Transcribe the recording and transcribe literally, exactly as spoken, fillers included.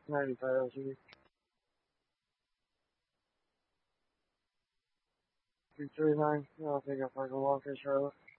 ninety-five L T. three thirty-nine. I'll take a Parker Walker, Charlotte.